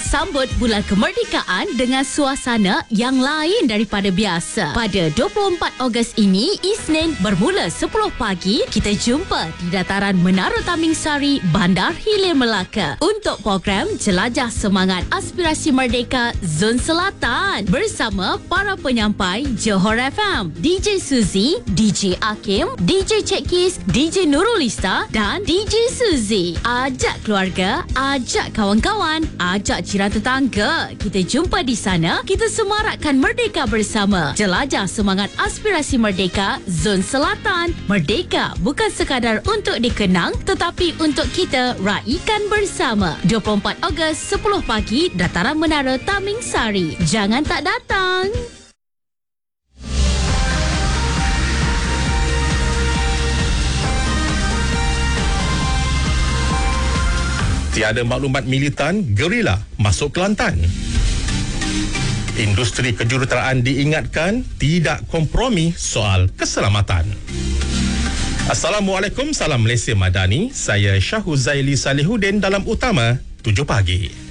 sambut bulan kemerdekaan dengan suasana yang lain daripada biasa. Pada 24 Ogos ini, Isnin bermula 10 pagi, kita jumpa di dataran Menara Taming Sari, Bandar Hilir Melaka untuk program Jelajah Semangat Aspirasi Merdeka Zon Selatan bersama para penyampai Johor FM, DJ Suzy, DJ Akim, DJ Cekis, DJ Nurulista dan DJ Suzy. Ajak keluarga, ajak kawan-kawan, ajak jiran tetangga. Kita jumpa di sana, kita semarakkan merdeka bersama. Jelajah semangat aspirasi merdeka Zon Selatan. Merdeka bukan sekadar untuk dikenang tetapi untuk kita raikan bersama. 24 Ogos 10 pagi, dataran Menara Taming Sari. Jangan tak datang. Tiada maklumat militan, gerila masuk Kelantan. Industri kejuruteraan diingatkan tidak kompromi soal keselamatan. Assalamualaikum, salam Malaysia Madani. Saya Syahuz Zaili Salihuddin dalam Utama 7 Pagi.